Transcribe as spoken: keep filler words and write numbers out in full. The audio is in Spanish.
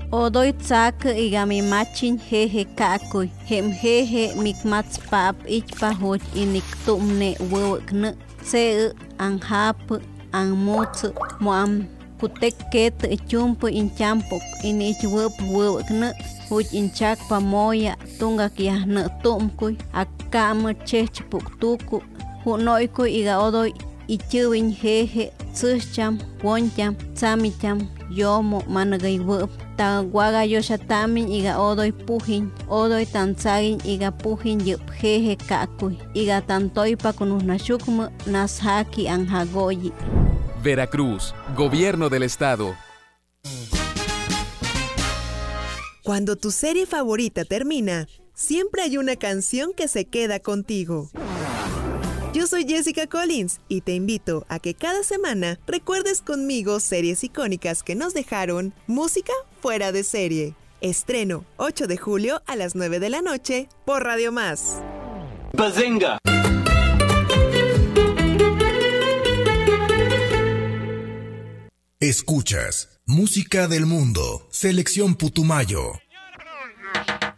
Odoy tsak igami machin jeje kakuy. Hem jeje mikmats pap ichpa hoj inik tumne wewekne. Se anhap anmuts moam kutek ket chumpu inchampok inich wep wewekne. Huj inchak pamoya tunga kiahne tumkuy. Akam chechpuk tuku. Hunoykuy iga odoy ichiwin jeje tsucham woncham tsamicham yomo managay wep. Ta waga yoshatamin iga odoy pujin, odoy tanzagin iga pujin yup jeje kakuy, iga tantoy pa kunusnashukmu nashaki anjagoyi. Veracruz, Gobierno del Estado. Cuando tu serie favorita termina, siempre hay una canción que se queda contigo. Yo soy Jessica Collins y te invito a que cada semana recuerdes conmigo series icónicas que nos dejaron música fuera de serie. Estreno ocho de julio a las nueve de la noche por Radio Más. ¡Bazinga! Escuchas Música del Mundo, Selección Putumayo.